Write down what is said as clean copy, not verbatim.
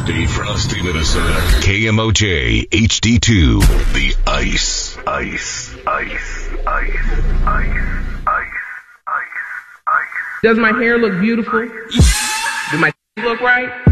Dave Frosty, Minnesota. KMOJ HD2. The Ice. Does my hair look beautiful? Do my look right?